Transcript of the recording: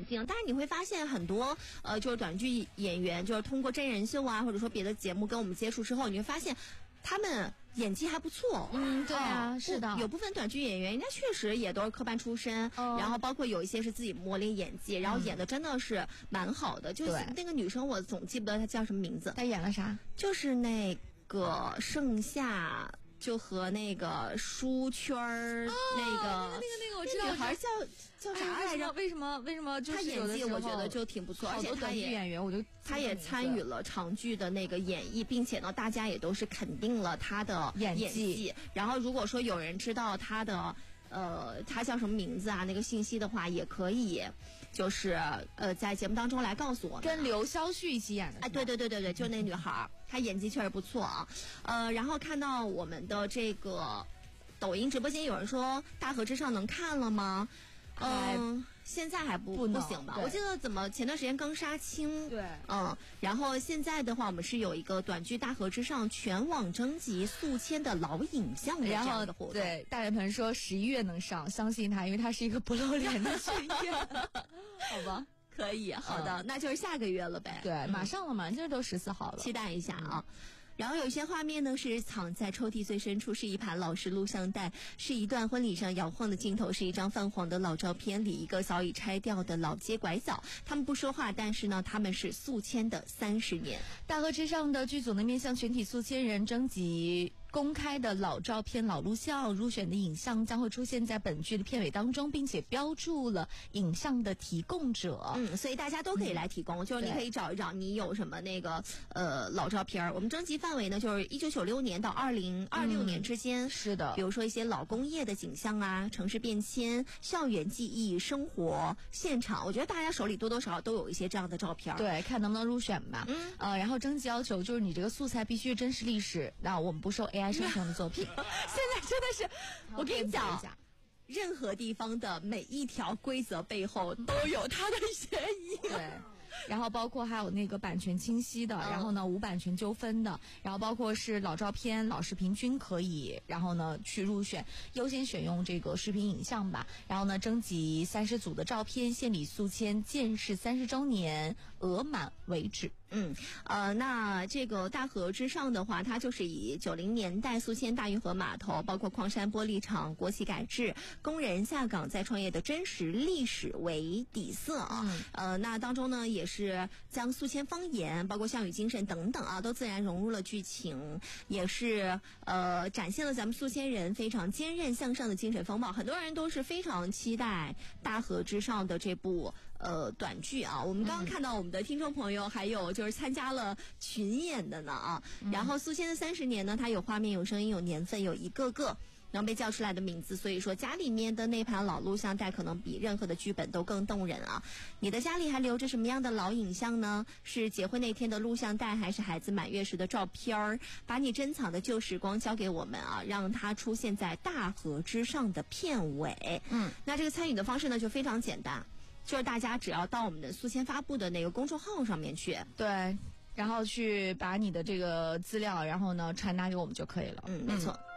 境。但是你会发现很多就是短剧演员，就是通过真人秀啊，或者说别的节目跟我们接触之后，你会发现他们演技还不错。 对啊，是的， 有部分短剧演员人家确实也都是科班出身，然后包括有一些是自己磨练演技，然后演的真的是蛮好的。就是那个女生我总记不得她叫什么名字。 她演了啥？ 就是那个盛夏。就和那个书圈那个我知道， 女孩叫啥来着？ 为什么就是她演技我觉得就挺不错，而且她也演员， 她也参与了长剧的那个演绎，并且呢，大家也都是肯定了她的演技。然后如果说有人知道她的她叫什么名字啊？那个信息的话，也可以，就是在节目当中来告诉我们。 跟刘潇旭一起演的。 哎，对，就那女孩，她演技确实不错啊。然后看到我们的这个抖音直播间有人说《大河之上》能看了吗？现在还不行吧？我记得怎么前段时间刚杀青。 对。 然后现在的话，我们是有一个短剧《大河之上》全网征集宿迁的老影像的这样的活动。 对，大脸盆说11月能上，相信他，因为他是一个不露脸的学员。好吧， 可以，好的，那就是下个月了呗。 对，马上了嘛，今儿都14号了， 期待一下啊。然后有一些画面呢是藏在抽屉最深处，是一盘老式录像带，是一段婚礼上摇晃的镜头，是一张泛黄的老照片里一个早已拆掉的老街拐角。他们不说话，但是呢他们是宿迁的30年。 大河之上的剧组呢面向全体宿迁人征集公开的老照片、老录像，入选的影像将会出现在本剧的片尾当中，并且标注了影像的提供者。 所以大家都可以来提供，就是你可以找一找你有什么那个老照片。我们征集范围呢就是1996年到2026年之间。 是的， 比如说一些老工业的景象啊，城市变迁、校园记忆、生活现场，我觉得大家手里多多少少都有一些这样的照片。 对，看能不能入选吧。然后征集要求就是你这个素材必须真实历史，那我们不收AI 生成的作品。 现在真的是，我跟你讲，任何地方的每一条规则背后都有它的原因。 对。然后包括还有那个版权清晰的，然后呢无版权纠纷的，然后包括是老照片、老视频均可以，然后呢去入选，优先选用这个视频影像吧。然后呢征集30组的照片，献礼宿迁建市30周年，额满为止。 那这个大河之上的话，它就是以90年代宿迁大运河码头，包括矿山玻璃厂、国企改制、工人下岗再创业的真实历史为底色啊。那当中呢也是将宿迁方言，包括项羽精神等等啊，都自然融入了剧情，也是展现了咱们宿迁人非常坚韧向上的精神风貌。很多人都是非常期待大河之上的这部短剧啊。我们刚刚看到我们的听众朋友还有就是参加了群演的呢啊。然后宿迁的30年呢，它有画面、有声音、有年份，有一个个能被叫出来的名字，所以说家里面的那盘老录像带可能比任何的剧本都更动人啊。你的家里还留着什么样的老影像呢？是结婚那天的录像带，还是孩子满月时的照片儿？把你珍藏的旧时光交给我们啊，让它出现在大河之上的片尾。那这个参与的方式呢就非常简单，就是大家只要到我们的宿迁发布的那个公众号上面去， 对，然后去把你的这个资料然后呢传达给我们就可以了。 没错。